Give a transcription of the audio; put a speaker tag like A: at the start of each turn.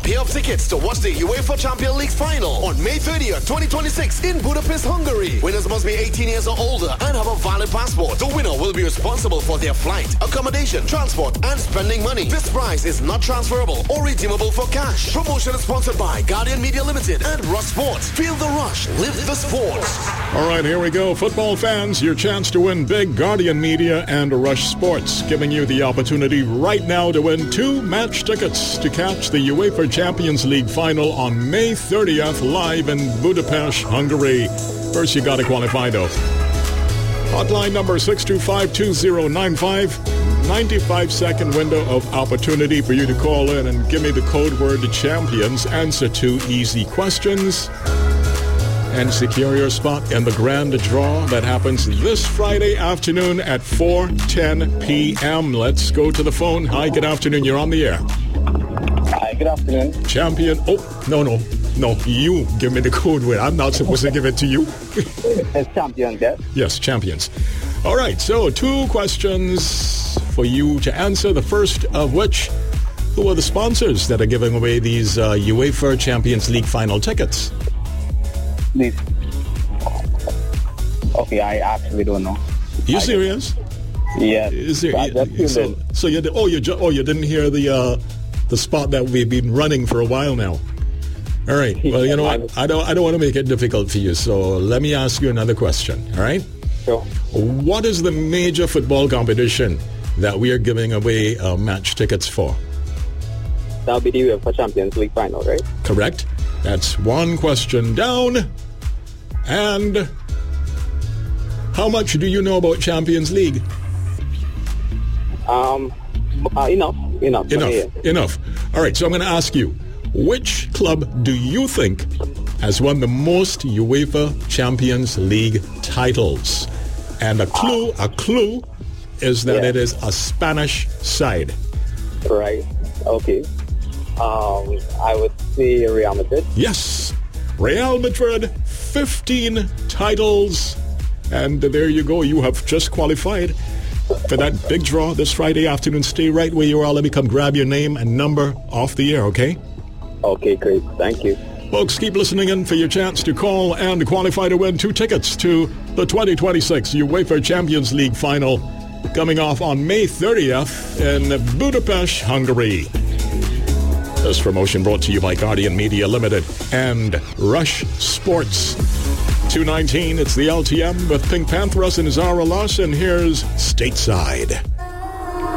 A: pair of tickets to watch the UEFA Champions League final on May 30th, 2026 in Budapest, Hungary. Winners must be 18 years or older and have a valid passport. The winner will be responsible for their flight, accommodation, transport, and spending money. This prize is not transferable or redeemable for cash. Promotion is sponsored by Guardian Media Limited and Rush Sports. Feel the rush. Live the sports.
B: All right, here we go. Football fans, your chance to win big. Guardian Media and Rush Sports giving you the opportunity right now to win 2 match tickets to catch the UEFA Champions League final on May 30th live in Budapest, Hungary. First, you got to qualify, though. Hotline number 625-2095. 95-second window of opportunity for you to call in and give me the code word champions. Answer 2 easy questions and secure your spot in the grand draw that happens this Friday afternoon at 4:10 p.m. Let's go to the phone. Hi, good afternoon. You're on the air.
C: Hi, good afternoon.
B: Champion. Oh, no. You give me the code word. I'm not supposed to give it to you.
C: It's champions, yes?
B: Yes, champions. All right, so 2 questions for you to answer. The first of which, who are the sponsors that are giving away these UEFA Champions League final tickets?
C: Please. Okay, I actually don't know.
B: You serious?
C: Yeah.
B: So you didn't hear the spot that we've been running for a while now. All right. Well, you know what? I don't want to make it difficult for you. So let me ask you another question. All right.
C: Sure.
B: What is the major football competition that we are giving away match tickets for?
C: That'll be the UEFA Champions League final, right?
B: Correct. That's 1 question down. And how much do you know about Champions League? Enough. All right, so I'm going to ask you, which club do you think has won the most UEFA Champions League titles? And a clue is that it is a Spanish side.
C: Right. Okay. I would say Real Madrid.
B: Yes. Real Madrid, 15 titles. And there you go. You have just qualified for that big draw this Friday afternoon. Stay right where you are. Let me come grab your name and number off the air, okay?
C: Okay, great. Thank you.
B: Folks, keep listening in for your chance to call and qualify to win 2 tickets to the 2026 UEFA Champions League final coming off on May 30th in Budapest, Hungary. This promotion brought to you by Guardian Media Limited and Rush Sports. 2:19, it's the LTM with Pink Panthers and Zara Larson. Here's Stateside.